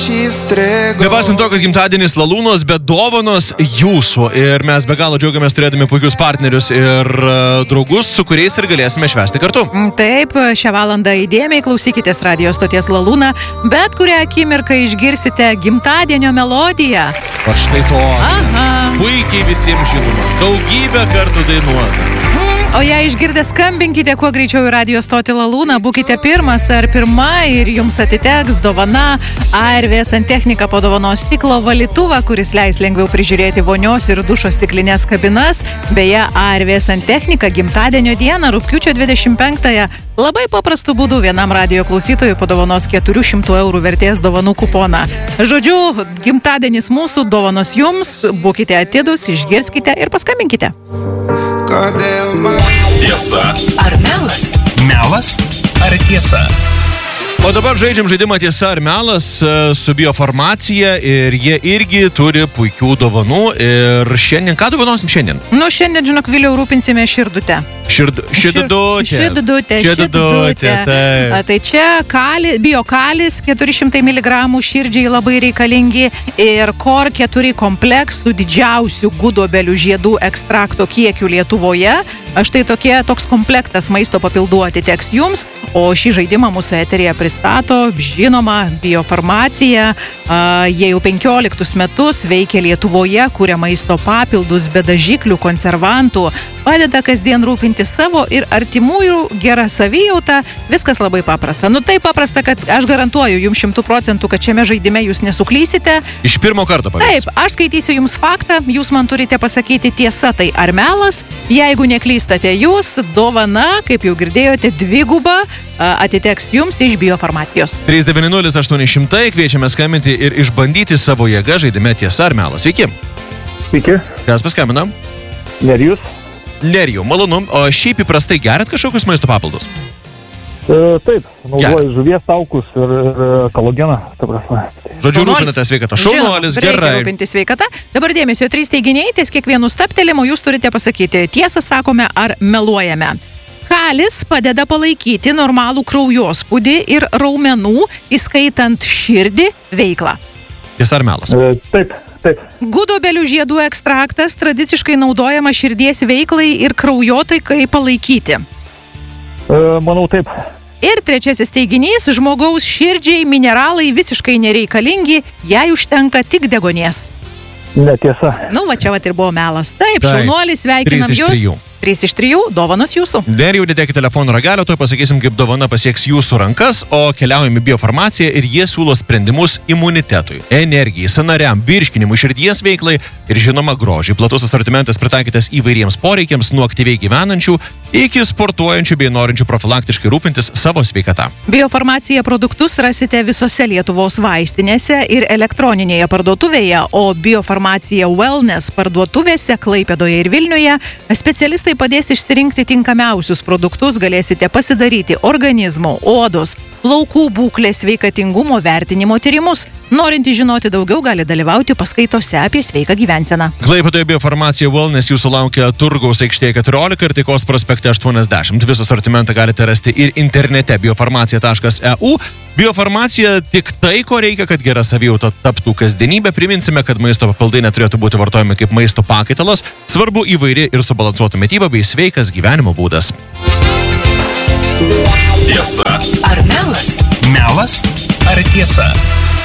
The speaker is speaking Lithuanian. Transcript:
Nepaisant to, kad gimtadienis Lalūnos, bet dovanos jūsų. Ir mes be galo džiaugiamės turėdami puikius partnerius ir draugus, su kuriais ir galėsime švęsti kartu. Taip, šią valandą įdėmiai klausykitės radio stoties Lalūna, bet kurią akimirką išgirsite gimtadienio melodiją. Va štai to. Puikiai visiems žinoma. Daugybę kartų dainuota. O jei išgirdę, skambinkite kuo greičiau į radio stotį Lalūną, būkite pirmas ar pirma ir jums atiteks dovana ARV Santechnika padovanos stiklo valytuvą, kuris leis lengviau prižiūrėti vonios ir dušo stiklinės kabinas. Beje, ARV Santechnika gimtadienio dieną, rugpjūčio 25-ąją, labai paprastu būdu vienam radio klausytojui padovanos 400 eurų vertės dovanų kuponą. Žodžiu, gimtadienis mūsų, dovanos jums, būkite atidūs, išgirskite ir paskambinkite. Tiesa ar melas? Melas ar tiesa? O dabar žaidžiam žaidimą Tiesa ar melas su Biofarmacija ir jie irgi turi puikių dovanų. Ir šiandien, ką dovanosim šiandien? Šiandien, žinok, Viliau, rūpinsime širdutę. Širdutė. Tai čia biokalis 400 mg širdžiai labai reikalingi ir KOR 4 kompleksų didžiausių gudobelių žiedų ekstrakto kiekių Lietuvoje. Štai toks komplektas maisto papildų atiteks jums, o šį žaidimą mūsų eteryje pristato žinoma Biofarmacija. Jie jau 15 metus veikia Lietuvoje, kuria maisto papildus be dažiklių, konservantų, padeda kasdien rūpinti savo ir artimųjų gerą savijautą. Viskas labai paprasta. Taip paprasta, kad aš garantuoju jums 100%, kad šiame žaidime jūs nesuklysite. Iš pirmo karto pavyks. Taip, aš skaitysiu jums faktą, jūs man turite pasakyti tiesa tai ar melas. Jeigu neklystate jūs, dovana, kaip jau girdėjote, dviguba atiteks jums iš Biofarmacijos. 390-800, kviečiame skambinti ir išbandyti savo jėgą žaidime Tiesa ar melas. Sveiki. Sveiki. Kas paskambina? Nerijau, malonu. O šiaip įprastai gerat kažkokius maisto papildus? Taip, naudoju žuvies taukus ir kolageną. Žodžiu, rūpinate sveikatą. Šaunuolis, gerai. Reikia rūpinti sveikatą. Dabar dėmesio, 3 teiginiai, ties kiekvienu stabtelimu jūs turite pasakyti, tiesą sakome ar meluojame. Kalis padeda palaikyti normalų kraujospūdį ir raumenų, įskaitant širdį, veiklą. Tiesa ar melas? Taip. Gudobelių žiedų ekstraktas tradiciškai naudojama širdies veiklai ir kraujotaikai palaikyti. Manau, taip. Ir 3 teiginys, žmogaus širdžiai mineralai visiškai nereikalingi, jai užtenka tik deguonies. Netiesa. Va čia ir buvo melas. Taip, šaunuolis, sveikinam jūs. 3 iš 3, dovanos jūsų. Dar jau nedėkite telefono ragelio, tuoj pasakysim, kaip dovana pasieks jūsų rankas, o keliaujame į Biofarmaciją ir jie siūlo sprendimus imunitetui, energijai, sąnariam, virškinimui, širdies veiklai ir žinoma grožiai. Platus asortimentas pritaikytas įvairiems poreikiams, nuo aktyviai gyvenančių iki sportuojančių bei norinčių profilaktiškai rūpintis savo sveikata. Biofarmacija produktus rasite visose Lietuvos vaistinėse ir elektroninėje parduotuvėje, o Biofarmacija Wellness parduotuvėse Klaipėdoje ir Vilniuje specialistai padės išsirinkti tinkamiausius produktus, galėsite pasidaryti organizmo, odos, plaukų būklės sveikatingumo vertinimo tyrimus. Norinti žinoti daugiau, gali dalyvauti paskaitose apie sveiką gyvenseną. Klaipėdoje Biofarmacija Wellness jūsų laukia Turgaus aikštėje 14 ir Taikos prospekte 80. Visą asortimentą galite rasti ir internete biofarmacija.eu. Biofarmacija tik tai, ko reikia, kad gera savijauta taptų kasdienybė. Priminsime, kad maisto papildai neturėtų būti vartojami kaip maisto pakaitalas. Svarbu įvairi ir subalansuota mityba bei sveikas gyvenimo būdas. Tiesa ar melas? Melas ar tiesa?